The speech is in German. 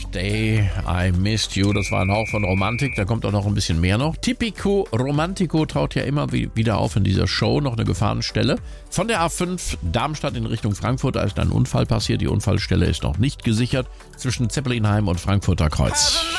Day, I Missed You. Das war ein Hauch von Romantik, da kommt auch noch ein bisschen mehr noch. Tipico Romantico taucht ja immer wieder auf in dieser Show, noch eine Gefahrenstelle. Von der A5 Darmstadt in Richtung Frankfurt, da ist ein Unfall passiert. Die Unfallstelle ist noch nicht gesichert zwischen Zeppelinheim und Frankfurter Kreuz.